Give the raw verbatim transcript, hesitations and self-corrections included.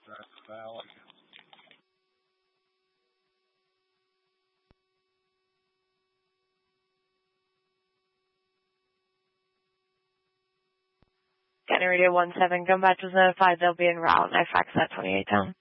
Valley. Canada Radio one seven, Gunbatch was notified they'll be en route, and I faxed that twenty-eight down.